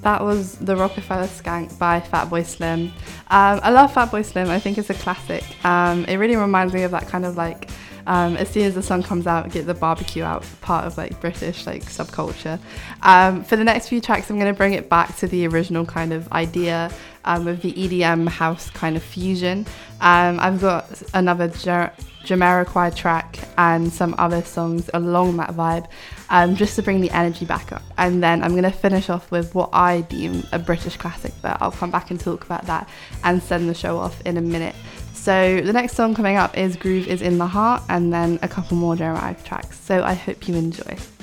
That was The Rockefeller Skank by Fatboy Slim. I love Fatboy Slim. I think it's a classic. It really reminds me of that kind of like, as soon as the sun comes out, get the barbecue out part of like British like subculture. For the next few tracks, I'm going to bring it back to the original kind of idea with the EDM house kind of fusion. I've got another Jamiroquai track and some other songs along that vibe, just to bring the energy back up. And then I'm going to finish off with what I deem a British classic, but I'll come back and talk about that and send the show off in a minute. So the next song coming up is Groove is in the Heart, and then a couple more Jeremiah tracks. So I hope you enjoy.